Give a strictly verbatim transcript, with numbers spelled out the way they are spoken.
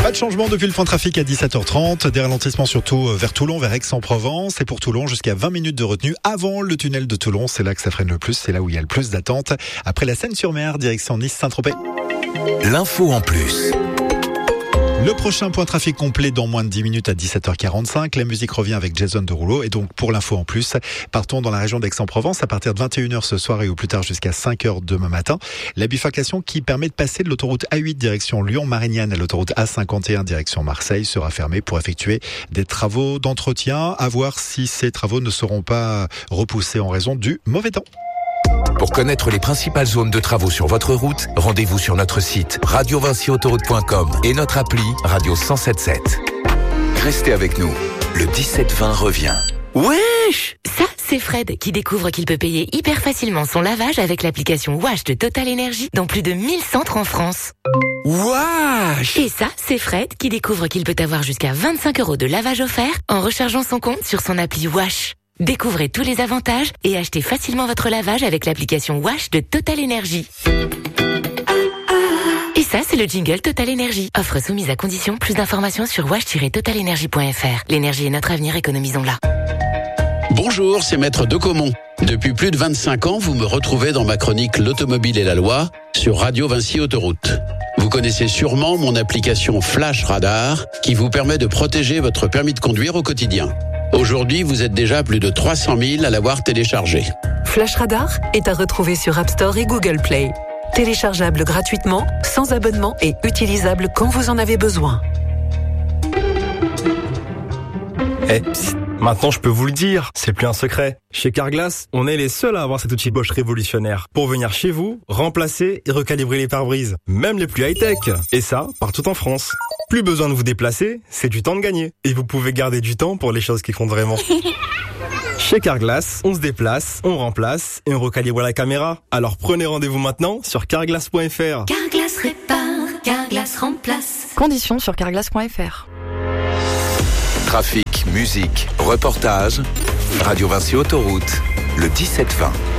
Pas de changement depuis le point trafic à dix-sept heures trente. Des ralentissements surtout vers Toulon, vers Aix-en-Provence. Et pour Toulon, jusqu'à vingt minutes de retenue avant le tunnel de Toulon. C'est là que ça freine le plus. C'est là où il y a le plus d'attente. Après la Seine-sur-Mer, direction Nice-Saint-Tropez. L'info en plus. Le prochain point trafic complet dans moins de dix minutes à dix-sept heures quarante-cinq. La musique revient avec Jason Derulo. Et donc, pour l'info en plus, partons dans la région d'Aix-en-Provence à partir de vingt et une heures ce soir et au plus tard jusqu'à cinq heures demain matin. La bifurcation qui permet de passer de l'autoroute A huit direction Lyon-Marignane à l'autoroute A cinquante et un direction Marseille sera fermée pour effectuer des travaux d'entretien. À voir si ces travaux ne seront pas repoussés en raison du mauvais temps. Pour connaître les principales zones de travaux sur votre route, rendez-vous sur notre site radio vinci autoroute point com et notre appli Radio cent sept sept. Restez avec nous, le dix-sept vingt revient. Wesh! Ça, c'est Fred qui découvre qu'il peut payer hyper facilement son lavage avec l'application Wash de Total Energy dans plus de mille centres en France. Wesh! Et ça, c'est Fred qui découvre qu'il peut avoir jusqu'à vingt-cinq euros de lavage offert en rechargeant son compte sur son appli Wash. Découvrez tous les avantages et achetez facilement votre lavage avec l'application Wash de Total Energy. Et ça, c'est le jingle Total Energy. Offre soumise à condition. Plus d'informations sur wash tiret total energy point f r. L'énergie est notre avenir, économisons-la. Bonjour, c'est Maître Decomont. Depuis plus de vingt-cinq ans, vous me retrouvez dans ma chronique L'automobile et la loi sur Radio Vinci Autoroute. Vous connaissez sûrement mon application Flash Radar qui vous permet de protéger votre permis de conduire au quotidien. Aujourd'hui, vous êtes déjà plus de trois cent mille à l'avoir téléchargé. Flash Radar est à retrouver sur App Store et Google Play. Téléchargeable gratuitement, sans abonnement et utilisable quand vous en avez besoin. Eh, psst, maintenant je peux vous le dire, c'est plus un secret. Chez Carglass, on est les seuls à avoir cet outil Bosch révolutionnaire pour venir chez vous, remplacer et recalibrer les pare-brises, même les plus high-tech. Et ça, partout en France. Plus besoin de vous déplacer, c'est du temps de gagner. Et vous pouvez garder du temps pour les choses qui comptent vraiment. Chez Carglass, on se déplace, on remplace et on recalibre la caméra. Alors prenez rendez-vous maintenant sur carglass point f r. Carglass répare, Carglass remplace. Conditions sur carglass point f r. Trafic, musique, reportage, Radio Vinci Autoroute, le dix-sept vingt.